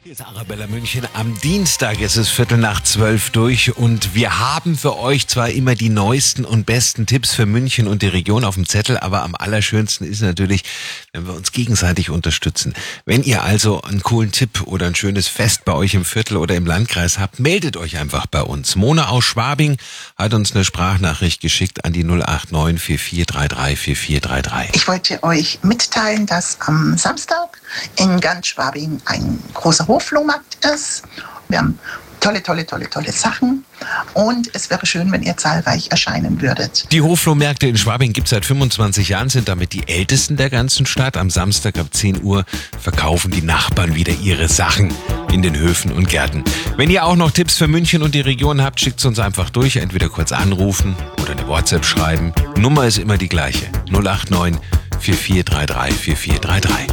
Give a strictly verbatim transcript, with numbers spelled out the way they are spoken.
Hier ist Arabella München. Am Dienstag ist es Viertel nach zwölf durch und wir haben für euch zwar immer die neuesten und besten Tipps für München und die Region auf dem Zettel, aber am allerschönsten ist natürlich, wenn wir uns gegenseitig unterstützen. Wenn ihr also einen coolen Tipp oder ein schönes Fest bei euch im Viertel oder im Landkreis habt, meldet euch einfach bei uns. Mona aus Schwabing hat uns eine Sprachnachricht geschickt an die null acht neun vier vier drei drei vier vier drei drei. Ich wollte euch mitteilen, dass am Samstag in ganz Schwabing ein großer Hofflohmarkt ist. Wir haben tolle, tolle, tolle, tolle Sachen und es wäre schön, wenn ihr zahlreich erscheinen würdet. Die Hoflohmärkte in Schwabing gibt es seit fünfundzwanzig Jahren, sind damit die ältesten der ganzen Stadt. Am Samstag ab zehn Uhr verkaufen die Nachbarn wieder ihre Sachen in den Höfen und Gärten. Wenn ihr auch noch Tipps für München und die Region habt, schickt es uns einfach durch. Entweder kurz anrufen oder eine WhatsApp schreiben. Nummer ist immer die gleiche. null acht neun vier vier drei drei vier vier drei drei.